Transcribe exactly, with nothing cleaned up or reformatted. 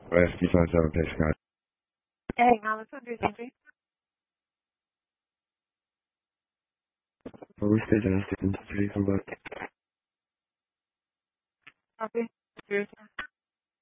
S P five seven, Pay Scott. Hang on, let's do something. Police station, I stick in three, come back. Copy. Here's